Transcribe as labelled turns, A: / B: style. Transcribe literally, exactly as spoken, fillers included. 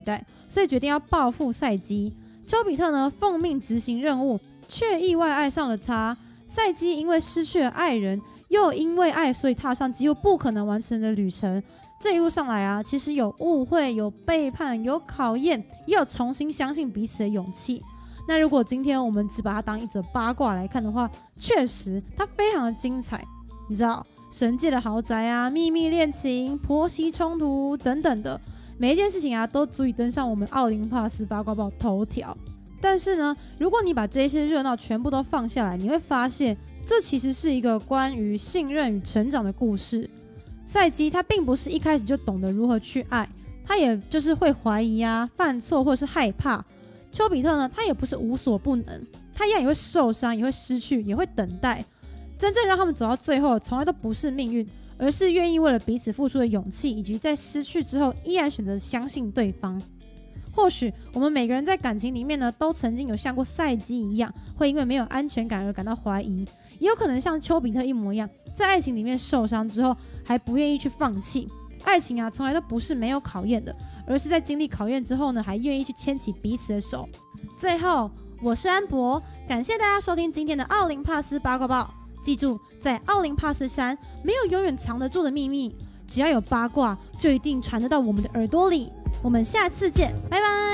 A: 代，所以决定要报复赛姬。丘比特呢奉命执行任务，却意外爱上了他。赛姬因为失去了爱人，又因为爱，所以踏上几乎不可能完成的旅程。这一路上来啊，其实有误会，有背叛，有考验，也有重新相信彼此的勇气。那如果今天我们只把它当一则八卦来看的话，确实它非常的精彩。你知道神界的豪宅啊，秘密恋情，婆媳冲突等等的，每一件事情啊都足以登上我们奥林帕斯八卦报头条。但是呢，如果你把这些热闹全部都放下来，你会发现这其实是一个关于信任与成长的故事。赛姬他并不是一开始就懂得如何去爱，他也就是会怀疑啊、犯错或是害怕。丘比特呢，他也不是无所不能，他一样也会受伤，也会失去，也会等待。真正让他们走到最后，从来都不是命运，而是愿意为了彼此付出的勇气，以及在失去之后依然选择相信对方。或许我们每个人在感情里面呢，都曾经有像过赛姬一样，会因为没有安全感而感到怀疑，也有可能像丘比特一模一样，在爱情里面受伤之后还不愿意去放弃。爱情啊，从来都不是没有考验的，而是在经历考验之后呢，还愿意去牵起彼此的手。最后，我是安博，感谢大家收听今天的奥林帕斯八卦报。记住，在奥林帕斯山没有永远藏得住的秘密，只要有八卦，就一定传得到我们的耳朵里。我们下次见，拜拜。